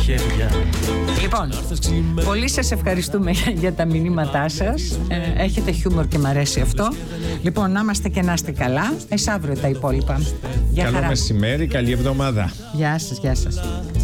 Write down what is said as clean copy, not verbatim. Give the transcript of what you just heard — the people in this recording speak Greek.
χέρια. Λοιπόν, πολύ σας ευχαριστούμε για τα μηνύματά σας. Έχετε χιούμορ και μ' αρέσει αυτό. Λοιπόν, να είμαστε και να είστε καλά. Αύριο τα υπόλοιπα. Καλό μεσημέρι, καλή εβδομάδα. Γεια σας, γεια σας.